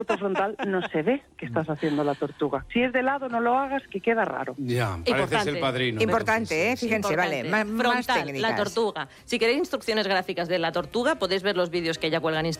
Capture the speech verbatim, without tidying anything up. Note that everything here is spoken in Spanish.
foto frontal no se ve que estás haciendo la tortuga. Si es de lado, no lo hagas, que queda raro. Ya, pareces el padrino. Importante, ¿eh? Fíjense, Importante. vale, más, más Frontal, técnicas. la tortuga. Si queréis instrucciones gráficas de la tortuga, podéis ver los vídeos que ella cuelga en Instagram.